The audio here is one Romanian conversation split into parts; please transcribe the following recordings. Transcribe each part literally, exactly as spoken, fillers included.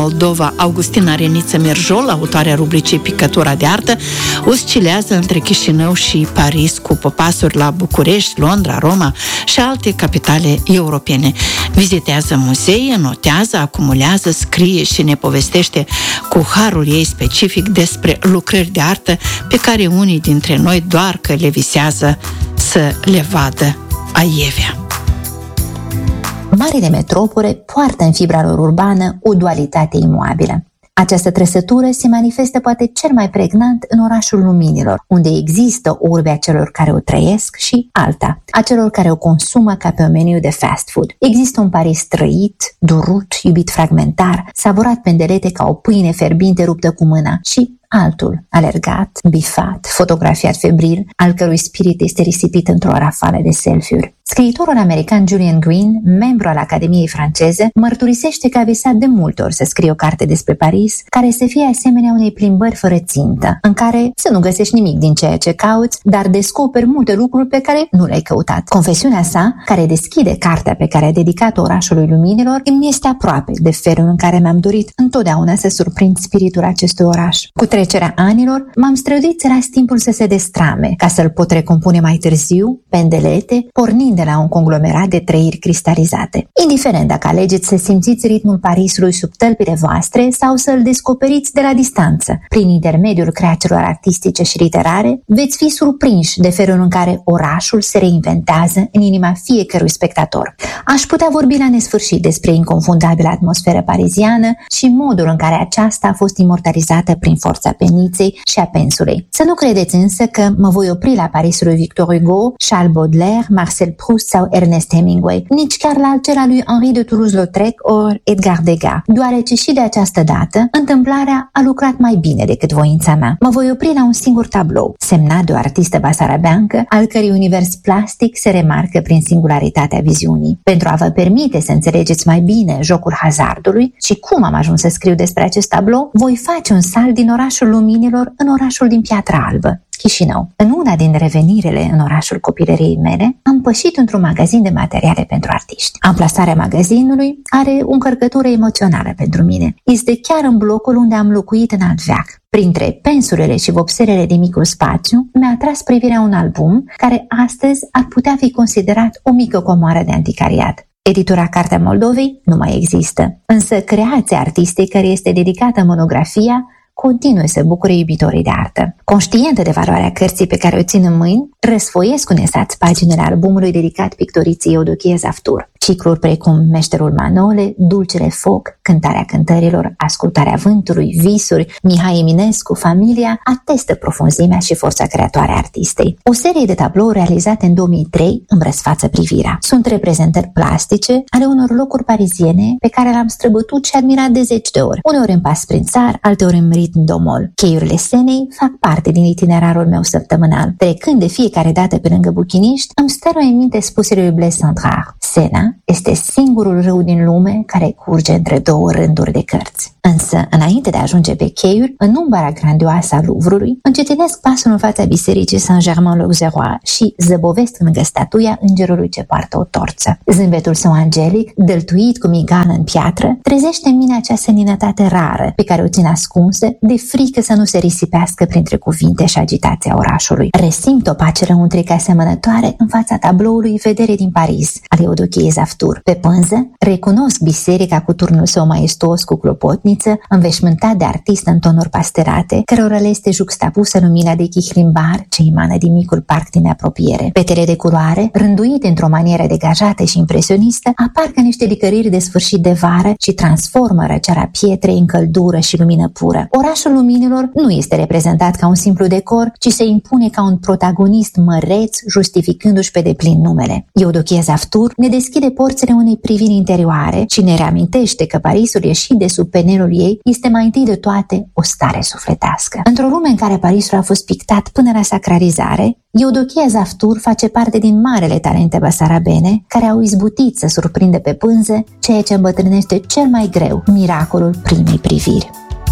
Moldova, Augustina Reniță Mirjol, autoarea rubricii Picătura de artă, oscilează între Chișinău și Paris cu popasuri la București, Londra, Roma și alte capitale europene. Vizitează muzee, notează, acumulează, scrie și ne povestește cu harul ei specific despre lucrări de artă pe care unii dintre noi doar că le visează să le vadă aievea. Marile metropole poartă în fibra lor urbană o dualitate imobilă. Această trăsătură se manifestă poate cel mai pregnant în orașul luminilor, unde există o urbe a celor care o trăiesc și alta, a celor care o consumă ca pe un meniu de fast food. Există un Paris trăit, durut, iubit fragmentar, savurat pe îndelete ca o pâine fierbinte ruptă cu mâna și altul, alergat, bifat, fotografiat febril, al cărui spirit este risipit într-o rafală de selfie-uri. Scriitorul american Julian Green, membru al Academiei franceze, mărturisește că a visat de multe ori să scrie o carte despre Paris, care să fie asemenea unei plimbări fără țintă, în care să nu găsești nimic din ceea ce cauți, dar descoperi multe lucruri pe care nu le-ai căutat. Confesiunea sa, care deschide cartea pe care a dedicat-o orașului luminilor, îmi este aproape de felul în care mi-am dorit întotdeauna să surprind spiritul acestui oraș. Cu trecerea anilor, m-am străduit să las timpul să se destrame, ca să-l pot recompune mai târziu, pe îndelete, pornind de la un conglomerat de trăiri cristalizate. Indiferent dacă alegeți să simțiți ritmul Parisului sub tălpile voastre sau să-l descoperiți de la distanță, prin intermediul creațiilor artistice și literare, veți fi surprinși de felul în care orașul se reinventează în inima fiecărui spectator. Aș putea vorbi la nesfârșit despre inconfundabila atmosferă pariziană și modul în care aceasta a fost imortalizată prin forța peniței și a pensulei. Să nu credeți însă că mă voi opri la Parisul lui Victor Hugo, Charles Baudelaire, Marcel Proust sau Ernest Hemingway, nici chiar la acela lui Henri de Toulouse-Lautrec ori Edgar Degas, deoarece și de această dată întâmplarea a lucrat mai bine decât voința mea. Mă voi opri la un singur tablou, semnat de o artistă basarabeancă, al cărei univers plastic se remarcă prin singularitatea viziunii. Pentru a vă permite să înțelegeți mai bine jocul hazardului și cum am ajuns să scriu despre acest tablou, voi face un salt din orașul luminilor în orașul din Piatra Albă, Chișinău. În una din revenirele în orașul copilăriei mele, am pășit într-un magazin de materiale pentru artiști. Amplasarea magazinului are o încărcătură emoțională pentru mine. Este chiar în blocul unde am locuit în alt veac. Printre pensulele și vopselele din micul spațiu, mi-a atras privirea un album care astăzi ar putea fi considerat o mică comoară de anticariat. Editura Cartea Moldovei nu mai există, însă creația artistei care este dedicată monografia continuă să bucure iubitorii de artă. Conștientă de valoarea cărții pe care o țin în mâini, răsfoiesc cu nesați paginile albumului dedicat pictoriței Eudochie Zavtur. Cicluri precum Meșterul Manole, Dulcele Foc, Cântarea cântărilor, Ascultarea vântului, Visuri, Mihai Eminescu, Familia, atestă profunzimea și forța creatoare a artistei. O serie de tablouri realizate în două mii trei îmi răsfață privirea. Sunt reprezentări plastice ale unor locuri pariziene pe care le-am străbătut și admirat de zeci de ori, uneori în pas prin țar, alteori în ritm domol. Cheiurile Senei fac parte din itinerarul meu săptămânal. Trecând de fiecare dată pe lângă buchiniști, îmi stăruie în minte spusele lui Blaise Cendrars. Sena este singurul râu din lume care curge între două rânduri de cărți. Însă, înainte de a ajunge pe cheiuri, în umbra grandioasă a Louvrului, încetinesc pasul în fața bisericii Saint-Germain-l'Auxerrois și zăbovesc lângă statuia îngerului ce poartă o torță. Zâmbetul său angelic, dăltuit cu migală în piatră, trezește în mine acea seninătate rară pe care o țin ascunsă, de frică să nu se risipească printre cuvinte și agitația orașului. Resimt o pace răuntrică asemănătoare în fața tabloului Vedere din Paris, al Eudochiei Zavtur. Pe pânză, recunosc biserica cu turnul său maestuos cu clopotniță, înveșmântat de artist în tonuri pastelate, cărora le este juxtapusă lumina de chihlimbar ce emană din micul parc din apropiere. Petele de culoare, rânduite într-o manieră degajată și impresionistă, apar ca niște licăriri de sfârșit de vară și transformă răceala pietrei în căldură și lumină pură. Orașul luminilor nu este reprezentat ca un simplu decor, ci se impune ca un protagonist măreț, justificându-și pe deplin numele. Eudochie Zavtur ne deschide porțile unei priviri interioare și ne reamintește că Parisul ieșit de sub penelul ei este mai întâi de toate o stare sufletească. Într-o lume în care Parisul a fost pictat până la sacralizare, Eudochie Zavtur face parte din marele talente basarabene care au izbutit să surprindă pe pânză ceea ce îmbătrânește cel mai greu, miracolul primei priviri.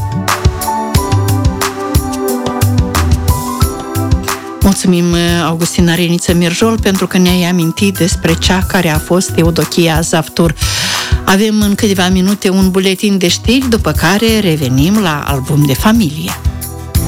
Mulțumim, Augustina Reniță Mirjol, pentru că ne-ai amintit despre cea care a fost Eudochia Zavtur. Avem în câteva minute un buletin de știri, după care revenim la Album de familie.